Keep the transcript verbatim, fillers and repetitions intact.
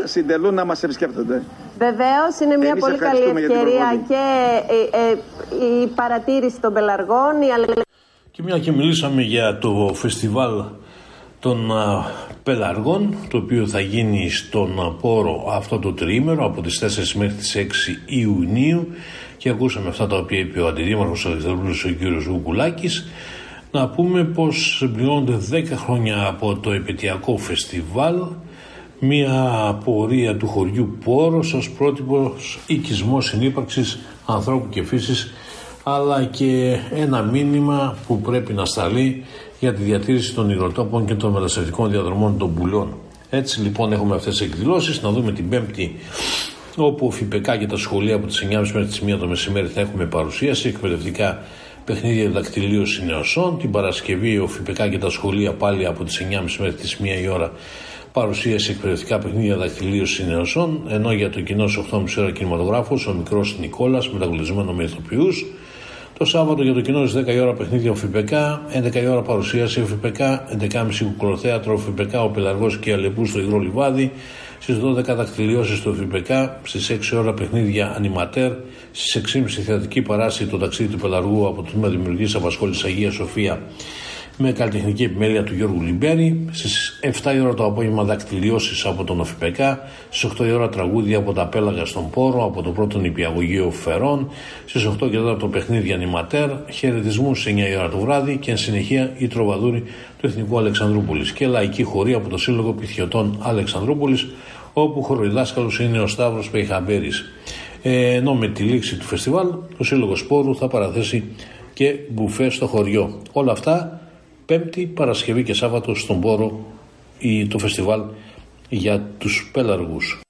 συντελούν να μας επισκέπτονται. Βεβαίως, είναι μια Εμείς πολύ καλή ευκαιρία και ε, ε, η παρατήρηση των πελαργών. Η αλληλε... Και μια και μιλήσαμε για το φεστιβάλ των α, πελαργών, το οποίο θα γίνει στον Πόρο αυτό το τριήμερο από τις τέσσερις μέχρι τις έξι Ιουνίου, και ακούσαμε αυτά τα οποία είπε ο Αντιδήμαρχος Αλεξανδρούπολης, ο κύριος Γουκουλάκης. Να πούμε πως συμπληρώνονται δέκα χρόνια από το επαιτειακό φεστιβάλ, μια πορεία του χωριού Πόρος ως πρότυπος οικισμός συνύπαρξης ανθρώπου και φύσης, αλλά και ένα μήνυμα που πρέπει να σταλεί για τη διατήρηση των υγροτόπων και των μεταστατικών διαδρομών των πουλών. Έτσι λοιπόν έχουμε αυτές τις εκδηλώσεις. Να δούμε την Πέμπτη, όπου ο ΦΥΠΕΚΑ και τα σχολεία από τις εννιά και μισή μέχρι τις μία το μεσημέρι θα έχουμε παρουσίαση, εκπαιδευτικά παιχνίδια δακτυλίωσης νεοσών. Την Παρασκευή ο ΦΥΠΕΚΑ και τα σχολεία πάλι από τις εννιά και μισή μέχρι τις μία η ώρα παρουσίαση, εκπαιδευτικά παιχνίδια δακτυλίωσης νεοσών. Ενώ για το κοινό στις οκτώ και μισή ώρα κινηματογράφος, ο μικρός Νικόλας μεταγλωτισμένο με ηθοποιούς. Το Σάββατο για το κοινό στις δέκα η ώρα παιχνίδια ο ΦΥΠΕΚΑ, έντεκα η ώρα παρουσίαση ο ΦΥΠΕΚΑ, έντεκα και μισή κουκολοθέατρο ο ΦΥΠΕΚΑ, ο Πελαργός και η Αλεπού στο υγρό λιβάδι. Στις δώδεκα δακτυλιώσεις στο ΦΥΠΕΚΑ, στις έξι ώρα παιχνίδια Ανιματέρ, στις έξι και μισή θεατρική παράσταση το ταξίδι του Πελαργού από το Τμήμα Δημιουργικής Απασχόλησης Αγία Σοφία με καλλιτεχνική επιμέλεια του Γιώργου Λιμπέρη. Στις εφτά η ώρα το απόγευμα δακτυλιώσεις από τον ΟΦΠΕΚΑ. Στις οκτώ η ώρα τραγούδια από τα Πέλαγα στον Πόρο, από το πρώτο νηπιαγωγείο Φερών. Στις οκτώ και τέταρτο παιχνίδια Ανιματέρ. Χαιρετισμούς στις εννιά η ώρα το βράδυ και εν συνεχεία η τροβαδούρη του Εθνικού Αλεξανδρούπολης. Και λαϊκή χορή από το Σύλλογο Πυθιωτών Αλεξανδρούπολης, όπου χοροδιδάσκαλος είναι ο Σταύρος Πεϊχαμπέρης. Ε, ενώ με τη λήξη του φεστιβάλ, ο Σύλλογος Πόρου θα παραθέσει και μπουφέ στο χωριό. Όλα αυτά Πέμπτη, Παρασκευή και Σάββατο στον Πόρο το φεστιβάλ για τους πέλαργους.